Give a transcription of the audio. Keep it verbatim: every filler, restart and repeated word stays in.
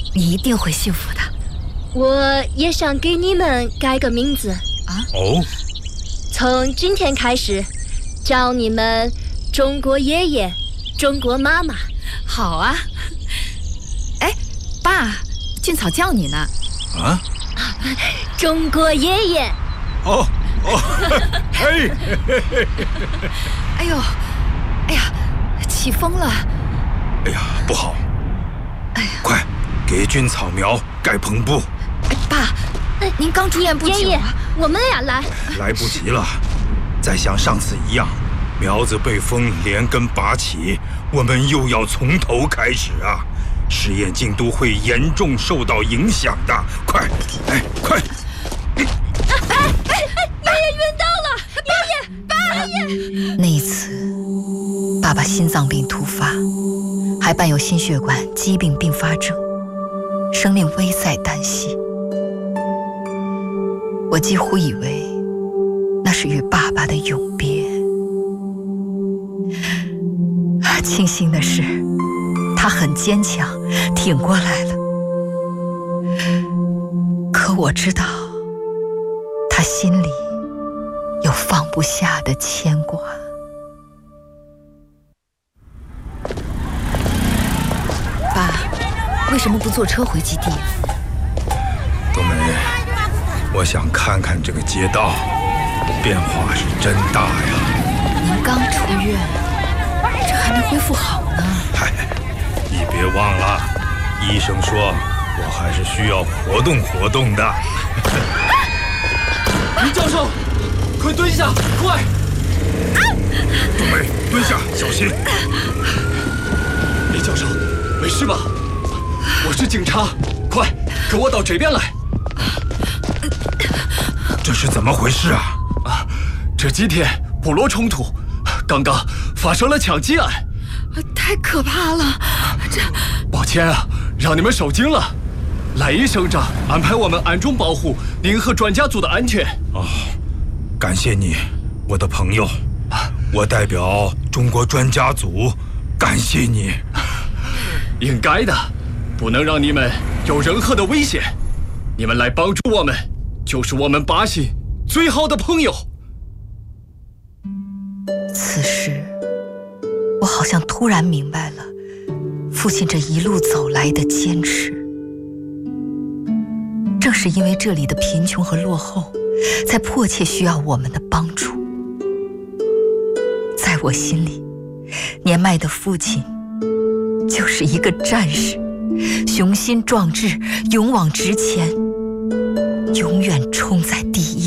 你一定会幸福的。 我也想给你们改个名字啊！ 哦， 从今天开始，叫你们中国爷爷、中国妈妈。 好啊。哎，爸，俊草叫你呢。 啊？ 中国爷爷。 哦哦，嘿， 哎呦，哎呀，起风了。 哎呀，不好！ 哎呀， 快给菌草苗盖篷布。 哎，爸，您刚住院不久啊。 爷爷，我们俩来。 来不及了，再像上次一样，苗子被风连根拔起，我们又要从头开始啊！实验进度会严重受到影响的。快，哎，快！ 哎哎哎！爷爷晕倒了！爷爷，爸爷！ 那一次，爸爸心脏病突发，还伴有心血管疾病并发症，生命危在旦夕。我几乎以为那是与爸爸的永别。庆幸的是，他很坚强，挺过来了。可我知道，他心里有放不下的牵挂。爸，为什么不坐车回基地？ 冬梅，我想看看这个街道，变化是真大呀。 您刚出院，这还没恢复好呢。 嗨，你别忘了，医生说我还是需要活动活动的。 林教授，快蹲下，快！ 冬梅，蹲下，小心！ 林教授，没事吧？我是警察，快跟我到这边来。 这是怎么回事啊？ 啊，这几天部落冲突，刚刚发生了枪击案， 太可怕了！这…… 抱歉啊，让你们受惊了。赖医省长安排我们暗中保护您和专家组的安全。 哦，感谢你，我的朋友。我代表中国专家组，感谢你。 应该的，不能让你们有任何的危险。你们来帮助我们，就是我们巴西最好的朋友。 此时，我好像突然明白了父亲这一路走来的坚持。正是因为这里的贫穷和落后，才迫切需要我们的帮助。在我心里，年迈的父亲就是一个战士，雄心壮志，勇往直前，永远冲在第一。